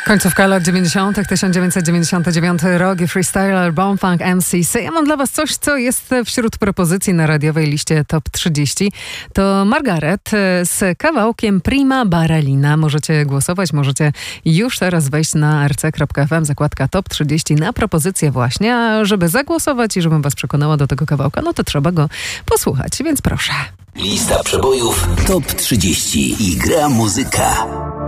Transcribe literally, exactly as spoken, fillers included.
Końcówka lat dziewięćdziesiątych, tysiąc dziewięćset dziewięćdziesiąty dziewiąty rok i freestyler Bone Funk M C C. Ja mam dla was coś, co jest wśród propozycji na radiowej liście Top trzydzieści. To Margaret z kawałkiem Prima Ballerina. Możecie głosować, możecie już teraz wejść na r c kropka f m, zakładka Top trzydzieści na propozycję właśnie. A żeby zagłosować i żebym was przekonała do tego kawałka, no to trzeba go posłuchać, więc proszę. Lista przebojów Top trzydzieści i gra muzyka.